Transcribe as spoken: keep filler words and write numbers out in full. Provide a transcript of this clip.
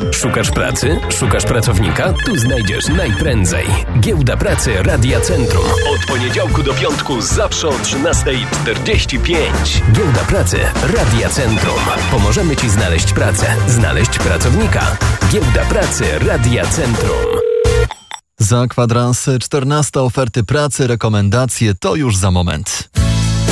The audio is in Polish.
Szukasz pracy? Szukasz pracownika? Tu znajdziesz najprędzej. Giełda Pracy Radia Centrum. Od poniedziałku do piątku zawsze o trzynasta czterdzieści pięć. Giełda Pracy Radia Centrum. Pomożemy Ci znaleźć pracę, znaleźć pracownika. Giełda Pracy Radia Centrum. Za kwadrans czternaste oferty pracy, rekomendacje to już za moment.